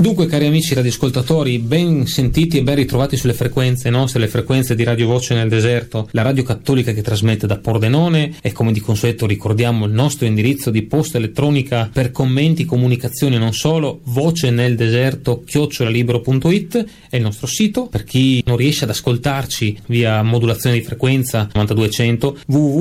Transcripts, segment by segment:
Dunque, cari amici radioascoltatori, ben sentiti e ben ritrovati sulle frequenze nostre, le frequenze di Radio Voce nel Deserto, la radio cattolica che trasmette da Pordenone, e come di consueto ricordiamo il nostro indirizzo di posta elettronica per commenti, comunicazioni e non solo, voceneldeserto@libero.it è il nostro sito. Per chi non riesce ad ascoltarci via modulazione di frequenza 9200,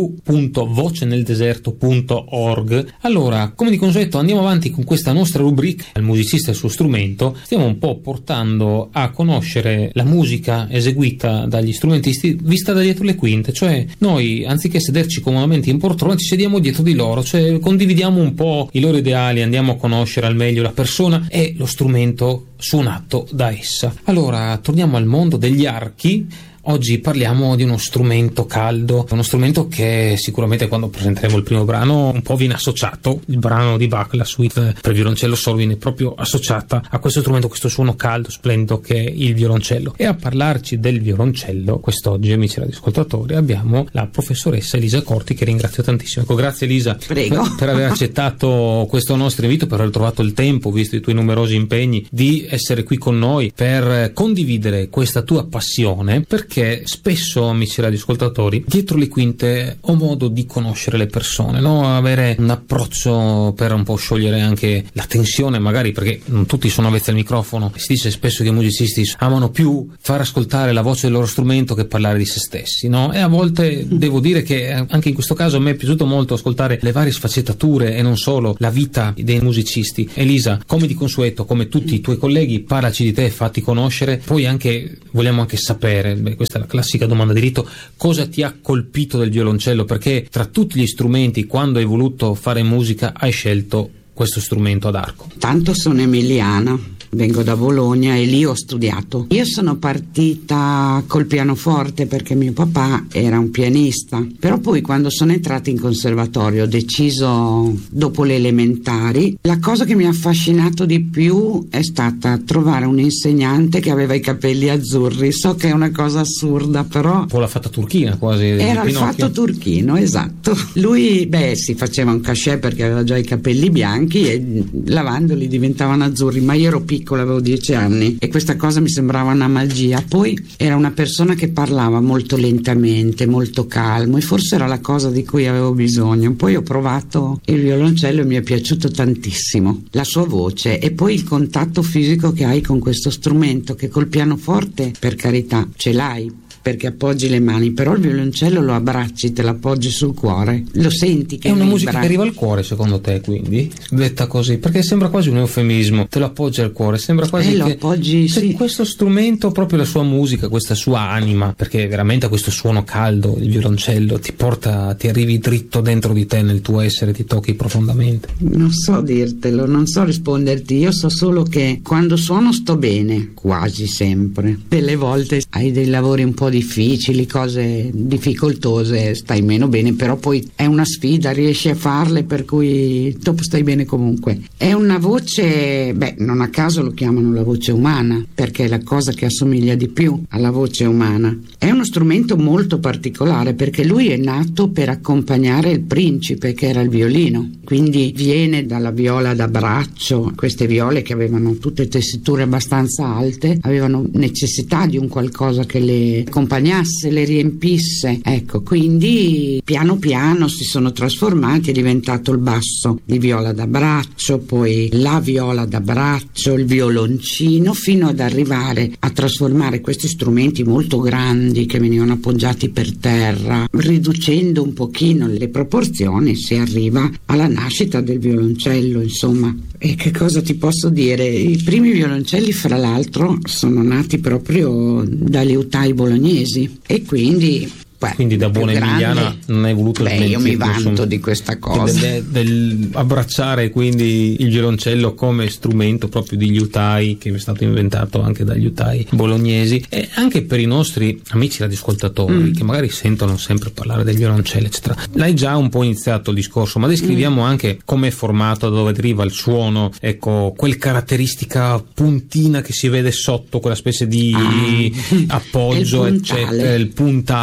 www.voceneldeserto.org. Allora, come di consueto, andiamo avanti con questa nostra rubrica, il musicista e il suo strumento. Stiamo un po' portando a conoscere la musica eseguita dagli strumentisti vista da dietro le quinte, cioè noi, anziché sederci comodamente in poltrona, ci sediamo dietro di loro, cioè condividiamo un po' i loro ideali, andiamo a conoscere al meglio la persona e lo strumento suonato da essa. Allora, torniamo al mondo degli archi. Oggi parliamo di uno strumento caldo, uno strumento che sicuramente quando presenteremo il primo brano un po' viene associato, il brano di Bach, la suite per violoncello solo, viene proprio associata a questo strumento, questo suono caldo, splendido che è il violoncello. E a parlarci del violoncello quest'oggi, amici radioascoltatori, abbiamo la professoressa Elisa Corti, che ringrazio tantissimo. Ecco, grazie Elisa. Prego. Per aver accettato questo nostro invito, per aver trovato il tempo, visto i tuoi numerosi impegni, di essere qui con noi per condividere questa tua passione, perché spesso, amici radioascoltatori, dietro le quinte ho modo di conoscere le persone, no? Avere un approccio per un po' sciogliere anche la tensione, magari, perché non tutti sono avvezzi al microfono. Si dice spesso che i musicisti amano più far ascoltare la voce del loro strumento che parlare di se stessi, no? E a volte devo dire che anche in questo caso a me è piaciuto molto ascoltare le varie sfaccettature e non solo la vita dei musicisti. Elisa, come di consueto, come tutti i tuoi colleghi, parlaci di te e fatti conoscere. Poi anche vogliamo anche sapere, questa è la classica domanda di rito, cosa ti ha colpito del violoncello, perché tra tutti gli strumenti, quando hai voluto fare musica, hai scelto questo strumento ad arco. Tanto sono emiliana, vengo da Bologna e lì ho studiato. Io sono partita col pianoforte perché mio papà era un pianista, però poi quando sono entrata in conservatorio ho deciso, dopo le elementari, la cosa che mi ha affascinato di più è stata trovare un insegnante che aveva i capelli azzurri. So che è una cosa assurda, però un po' la fatta turchina quasi. Era il fatto turchino, esatto. Lui, si faceva un cachet perché aveva già i capelli bianchi e lavandoli diventavano azzurri, ma io ero piccola, avevo 10 anni e questa cosa mi sembrava una magia. Poi era una persona che parlava molto lentamente, molto calmo, e forse era la cosa di cui avevo bisogno. Poi ho provato il violoncello e mi è piaciuto tantissimo la sua voce e poi il contatto fisico che hai con questo strumento, che col pianoforte, per carità, ce l'hai perché appoggi le mani, però il violoncello lo abbracci, te l'appoggi sul cuore, lo senti che è una vibra. Musica che arriva al cuore, secondo te, quindi detta così, perché sembra quasi un eufemismo, te lo appoggi al cuore, sembra quasi lo che appoggi, sì. Questo strumento, proprio la sua musica, questa sua anima, perché veramente questo suono caldo, il violoncello ti arrivi dritto dentro di te, nel tuo essere, ti tocchi profondamente. Non so dirtelo, non so risponderti, io so solo che quando suono sto bene, quasi sempre. Delle volte hai dei lavori un po' difficili, cose difficoltose, stai meno bene, però poi è una sfida, riesci a farle, per cui dopo stai bene comunque. È una voce, non a caso lo chiamano la voce umana, perché è la cosa che assomiglia di più alla voce umana. È uno strumento molto particolare perché lui è nato per accompagnare il principe, che era il violino, quindi viene dalla viola da braccio. Queste viole, che avevano tutte tessiture abbastanza alte, avevano necessità di un qualcosa che le accompagnasse, le riempisse, ecco, quindi piano piano si sono trasformati, è diventato il basso di viola da braccio, poi la viola da braccio, il violoncino, fino ad arrivare a trasformare questi strumenti molto grandi che venivano appoggiati per terra. Riducendo un pochino le proporzioni si arriva alla nascita del violoncello, insomma. E che cosa ti posso dire? I primi violoncelli, fra l'altro, sono nati proprio da liutai bolognesi e quindi da buona emiliana non hai voluto smentire. Io mi vanto di questa cosa del abbracciare quindi il violoncello come strumento proprio di liutai, che è stato inventato anche dagli liutai bolognesi. E anche per i nostri amici radioascoltatori che magari sentono sempre parlare del violoncello eccetera, l'hai già un po' iniziato il discorso, ma descriviamo anche come è formato, da dove deriva il suono, ecco, quel caratteristica puntina che si vede sotto, quella specie di appoggio, eccetera, il puntale, ecco.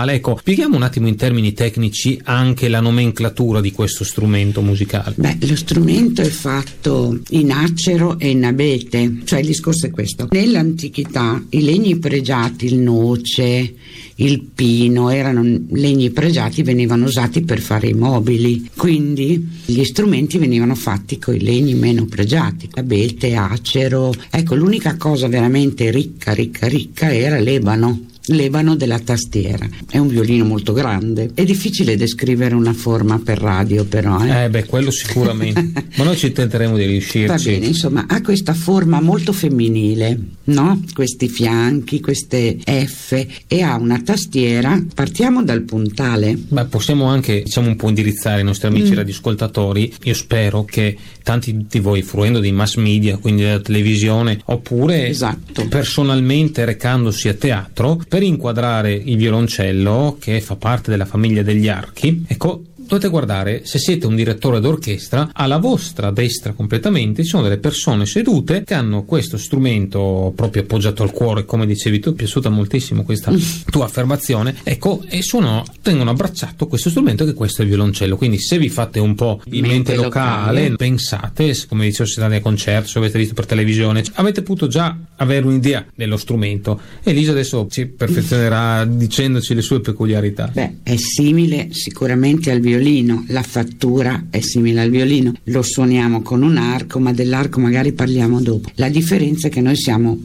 Spieghiamo un attimo in termini tecnici anche la nomenclatura di questo strumento musicale. Lo strumento è fatto in acero e in abete, cioè il discorso è questo: nell'antichità i legni pregiati, il noce, il pino, erano legni pregiati, venivano usati per fare i mobili, quindi gli strumenti venivano fatti con i legni meno pregiati, abete, acero. Ecco, l'unica cosa veramente ricca era l'ebano della tastiera. È un violino molto grande, è difficile descrivere una forma per radio, però quello sicuramente ma noi ci tenteremo di riuscirci. Va bene, insomma, ha questa forma molto femminile, no? Questi fianchi, queste F, e ha una tastiera. Partiamo dal puntale. Possiamo anche, un po' indirizzare i nostri amici radioascoltatori. Io spero che tanti di voi, fruendo dei mass media, quindi della televisione, oppure personalmente recandosi a teatro, per inquadrare il violoncello, che fa parte della famiglia degli archi, ecco, dovete guardare, se siete un direttore d'orchestra, alla vostra destra completamente ci sono delle persone sedute che hanno questo strumento proprio appoggiato al cuore, come dicevi tu. È piaciuta moltissimo questa tua affermazione, ecco, e tengono abbracciato questo strumento, che questo è il violoncello. Quindi se vi fate un po' in mente locale, pensate, come dicevo, se andate a concerto, se avete visto per televisione, avete potuto già avere un'idea dello strumento. Elisa adesso ci perfezionerà dicendoci le sue peculiarità. È simile sicuramente al violino, la fattura è simile al violino, lo suoniamo con un arco, ma dell'arco magari parliamo dopo. La differenza è che noi siamo,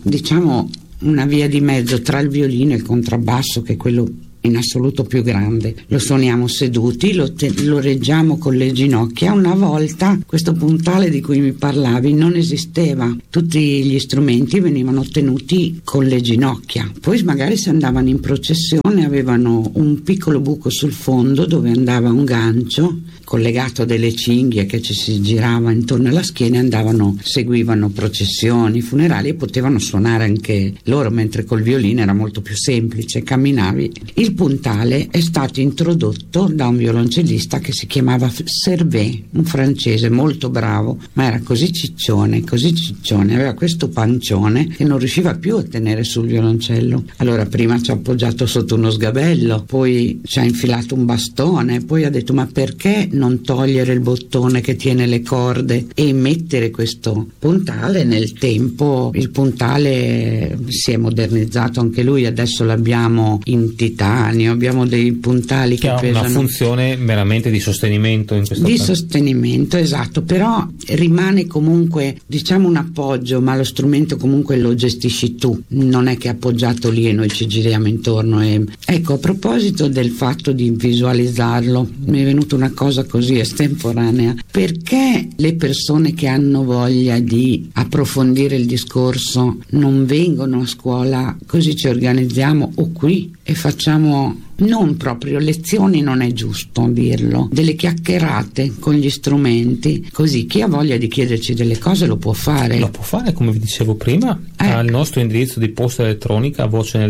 una via di mezzo tra il violino e il contrabbasso, che è quello in assoluto più grande. Lo suoniamo seduti, lo reggiamo con le ginocchia. Una volta questo puntale di cui mi parlavi non esisteva, tutti gli strumenti venivano tenuti con le ginocchia, poi magari se andavano in processione avevano un piccolo buco sul fondo dove andava un gancio collegato a delle cinghie che ci si girava intorno alla schiena, e seguivano processioni, funerali, e potevano suonare anche loro, mentre col violino era molto più semplice, camminavi. Il puntale è stato introdotto da un violoncellista che si chiamava Servet, un francese molto bravo, ma era così ciccione, aveva questo pancione che non riusciva più a tenere sul violoncello. Allora prima ci ha appoggiato sotto uno sgabello, poi ci ha infilato un bastone, poi ha detto: ma perché non togliere il bottone che tiene le corde e mettere questo puntale? Nel tempo il puntale si è modernizzato anche lui, adesso l'abbiamo in titanio, abbiamo dei puntali che pesano, una funzione meramente di sostenimento in questo caso. Sostenimento, esatto, però rimane comunque un appoggio, ma lo strumento comunque lo gestisci tu, non è che è appoggiato lì e noi ci giriamo intorno. Ecco, a proposito del fatto di visualizzarlo, mi è venuta una cosa così estemporanea: perché le persone che hanno voglia di approfondire il discorso non vengono a scuola, così ci organizziamo o qui e facciamo non proprio lezioni, non è giusto dirlo, delle chiacchierate con gli strumenti, così chi ha voglia di chiederci delle cose lo può fare, come vi dicevo prima, al nostro indirizzo di posta elettronica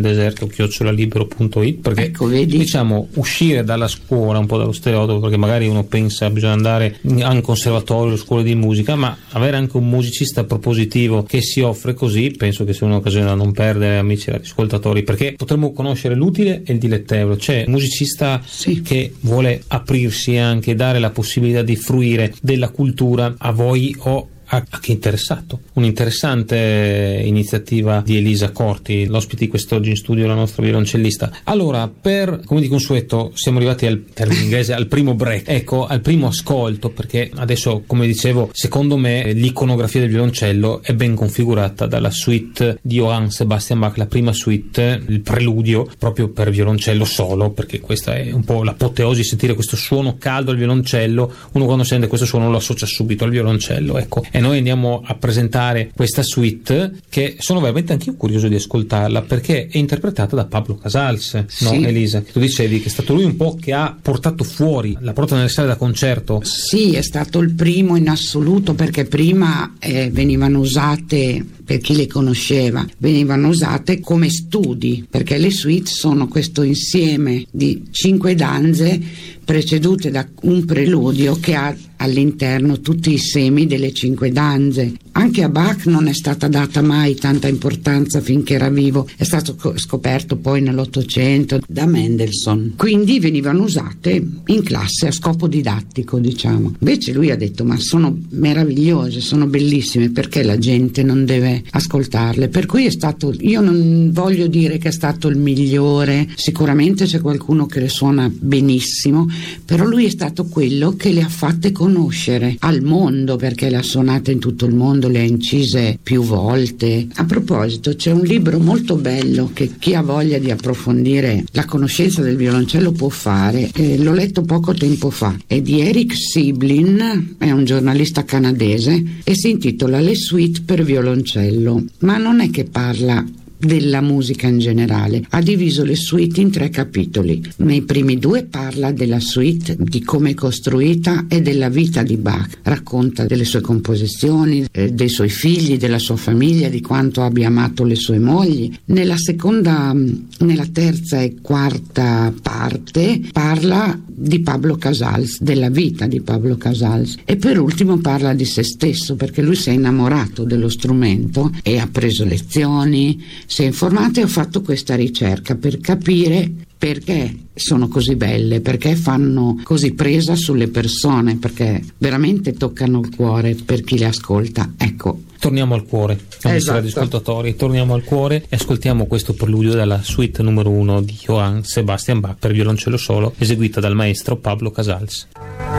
voceneldeserto@libero.it, perché vedi? Uscire dalla scuola, un po' dallo stereotipo, perché magari uno pensa bisogna andare a un conservatorio o scuole di musica, ma avere anche un musicista propositivo che si offre così, penso che sia un'occasione da non perdere, amici ascoltatori, perché potremmo conoscere l'utile e il dilettevole. C'è un musicista che vuole aprirsi e anche dare la possibilità di fruire della cultura a voi o a chi è interessato. Un'interessante iniziativa di Elisa Corti, l'ospite di quest'oggi in studio, la nostra violoncellista. Allora, come di consueto, siamo arrivati al termine inglese, al primo break, al primo ascolto, perché adesso, come dicevo, secondo me l'iconografia del violoncello è ben configurata dalla suite di Johann Sebastian Bach, la prima suite, il preludio proprio per violoncello solo, perché questa è un po' l'apoteosi, sentire questo suono caldo al violoncello. Uno quando sente questo suono lo associa subito al violoncello, e noi andiamo a presentare questa suite, che sono veramente anche io curioso di ascoltarla, perché è interpretata da Pablo Casals, no Elisa? Che tu dicevi che è stato lui un po' che ha portato fuori, la porta nelle sale da concerto. Sì, è stato il primo in assoluto, perché prima venivano usate, per chi le conosceva, venivano usate come studi, perché le suite sono questo insieme di 5 danze precedute da un preludio che ha all'interno tutti i semi delle 5 danze. Anche a Bach non è stata data mai tanta importanza finché era vivo, è stato scoperto poi nell'Ottocento da Mendelssohn, quindi venivano usate in classe a scopo didattico, diciamo. Invece lui ha detto: ma sono meravigliose, sono bellissime, perché la gente non deve ascoltarle? Per cui è stato, io non voglio dire che è stato il migliore, sicuramente c'è qualcuno che le suona benissimo, però lui è stato quello che le ha fatte conoscere al mondo, perché le ha suonate in tutto il mondo, le ha incise più volte. A proposito, c'è un libro molto bello che chi ha voglia di approfondire la conoscenza del violoncello può fare, l'ho letto poco tempo fa, è di Eric Siblin, è un giornalista canadese, e si intitola Le suite per violoncello, ma non è che parla della musica in generale, ha diviso le suite in 3 capitoli. Nei primi 2 parla della suite, di come è costruita e della vita di Bach, racconta delle sue composizioni, dei suoi figli, della sua famiglia, di quanto abbia amato le sue mogli. Nella terza e quarta parte parla di Pablo Casals, della vita di Pablo Casals, e per ultimo parla di se stesso, perché lui si è innamorato dello strumento e ha preso lezioni, si è informato e ha fatto questa ricerca per capire perché sono così belle, perché fanno così presa sulle persone, perché veramente toccano il cuore per chi le ascolta. Ecco. Torniamo al cuore, amici radioascoltatori, torniamo al cuore e ascoltiamo questo preludio dalla suite numero 1 di Johann Sebastian Bach per violoncello solo, eseguita dal maestro Pablo Casals.